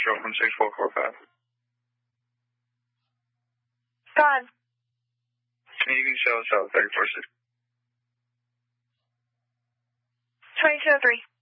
Central from 6445. Gone. Anything show us out 3460. 2203.